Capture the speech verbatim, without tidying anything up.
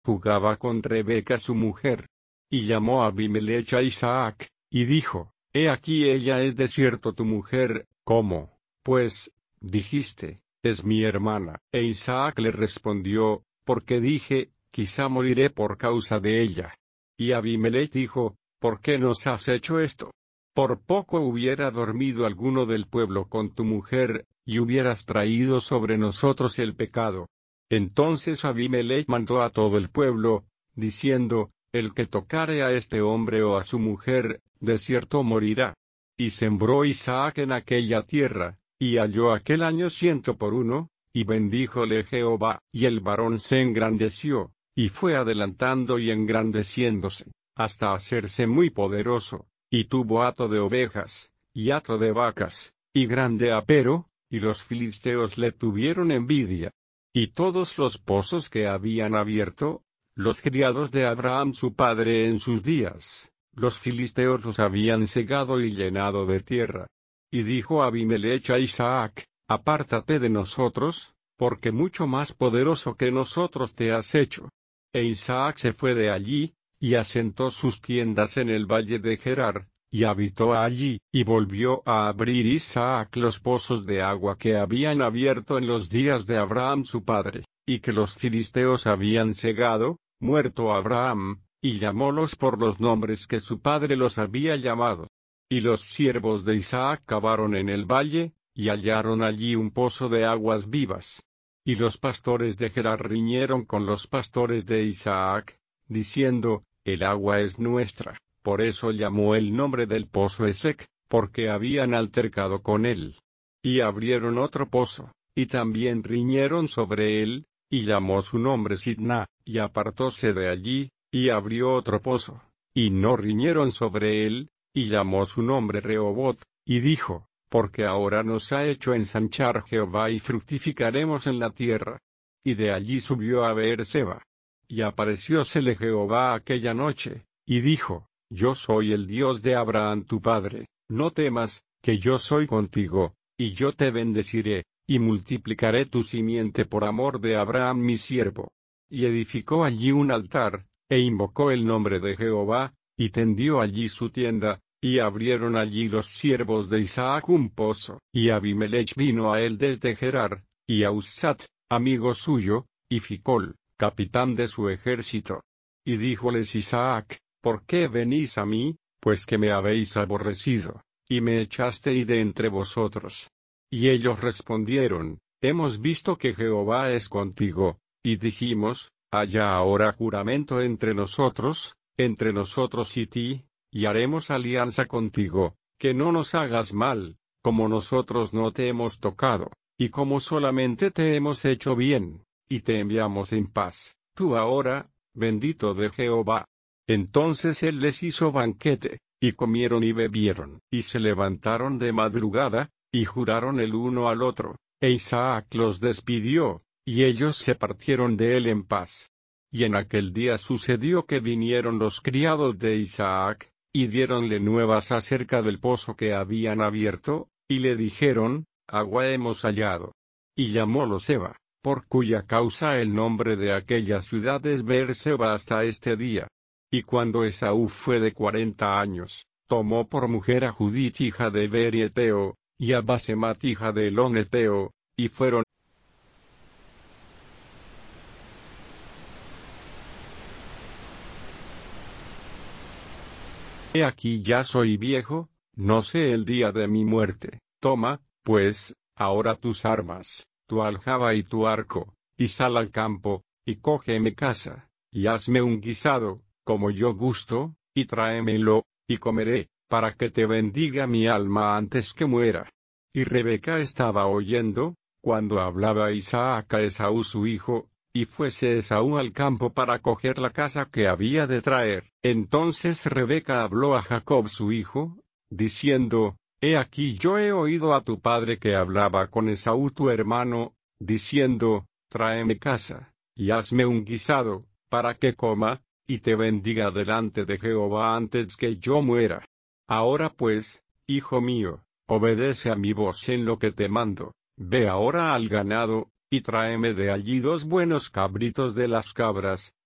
jugaba con Rebeca su mujer. Y llamó a Abimelech a Isaac, y dijo, He aquí ella es de cierto tu mujer. ¿Cómo, pues, dijiste, es mi hermana? E Isaac le respondió, porque dije, quizá moriré por causa de ella. Y Abimelech dijo, ¿por qué nos has hecho esto? Por poco hubiera dormido alguno del pueblo con tu mujer, y hubieras traído sobre nosotros el pecado. Entonces Abimelech mandó a todo el pueblo, diciendo, El que tocare a este hombre o a su mujer, de cierto morirá. Y sembró Isaac en aquella tierra, y halló aquel año ciento por uno, y bendíjole Jehová, y el varón se engrandeció, y fue adelantando y engrandeciéndose, hasta hacerse muy poderoso, y tuvo hato de ovejas, y hato de vacas, y grande apero, y los filisteos le tuvieron envidia. Y todos los pozos que habían abierto, los criados de Abraham su padre en sus días, los filisteos los habían cegado y llenado de tierra. Y dijo Abimelech a Isaac, Apártate de nosotros, porque mucho más poderoso que nosotros te has hecho. E Isaac se fue de allí, y asentó sus tiendas en el valle de Gerar, y habitó allí, y volvió a abrir Isaac los pozos de agua que habían abierto en los días de Abraham su padre, y que los filisteos habían cegado, muerto Abraham, y llamólos por los nombres que su padre los había llamado. Y los siervos de Isaac cavaron en el valle, y hallaron allí un pozo de aguas vivas. Y los pastores de Gerar riñeron con los pastores de Isaac, diciendo, El agua es nuestra. Por eso llamó el nombre del pozo Esec, porque habían altercado con él. Y abrieron otro pozo, y también riñeron sobre él, y llamó su nombre Sidna, y apartóse de allí, y abrió otro pozo, y no riñeron sobre él, y llamó su nombre Rehoboth, y dijo, porque ahora nos ha hecho ensanchar Jehová y fructificaremos en la tierra. Y de allí subió a Beerseba. Y apareciósele Jehová aquella noche, y dijo, Yo soy el Dios de Abraham tu padre, no temas, que yo soy contigo, y yo te bendeciré, y multiplicaré tu simiente por amor de Abraham mi siervo. Y edificó allí un altar, e invocó el nombre de Jehová, y tendió allí su tienda, y abrieron allí los siervos de Isaac un pozo. Y Abimelech vino a él desde Gerar, y a Usat, amigo suyo, y Ficol, capitán de su ejército. Y díjoles Isaac, ¿por qué venís a mí? Pues que me habéis aborrecido, y me echasteis de entre vosotros. Y ellos respondieron, Hemos visto que Jehová es contigo, y dijimos, Haya ahora juramento entre nosotros, entre nosotros y ti, y haremos alianza contigo, que no nos hagas mal, como nosotros no te hemos tocado, y como solamente te hemos hecho bien, y te enviamos en paz, tú ahora, bendito de Jehová. Entonces él les hizo banquete, y comieron y bebieron, y se levantaron de madrugada, y juraron el uno al otro, e Isaac los despidió, y ellos se partieron de él en paz. Y en aquel día sucedió que vinieron los criados de Isaac, y diéronle nuevas acerca del pozo que habían abierto, y le dijeron, Agua hemos hallado. Y llamólo Seba, por cuya causa el nombre de aquella ciudad es Beerseba hasta este día. Y cuando Esaú fue de cuarenta años, tomó por mujer a Judith hija de Beri Eteo, y a Basemat hija de Elón Eteo, y fueron He aquí ya soy viejo, no sé el día de mi muerte. Toma, pues, ahora tus armas, tu aljaba y tu arco, y sal al campo, y cógeme caza, y hazme un guisado, como yo gusto, y tráemelo, y comeré, para que te bendiga mi alma antes que muera. Y Rebeca estaba oyendo, cuando hablaba Isaac a Esaú su hijo, y fuese Esaú al campo para coger la caza que había de traer. Entonces Rebeca habló a Jacob su hijo, diciendo, He aquí yo he oído a tu padre que hablaba con Esaú tu hermano, diciendo, Tráeme caza, y hazme un guisado, para que coma, y te bendiga delante de Jehová antes que yo muera. Ahora pues, hijo mío, obedece a mi voz en lo que te mando, ve ahora al ganado, y tráeme de allí dos buenos cabritos de las cabras,